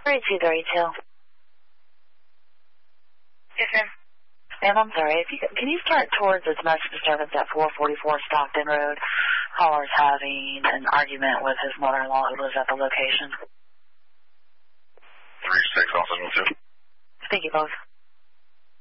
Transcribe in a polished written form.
3232. Yes, ma'am. Ma'am, I'm sorry. Can you start towards the domestic disturbance at 444 Stockton Road? Caller's having an argument with his mother-in-law who lives at the location. 36 also 2. Thank you both.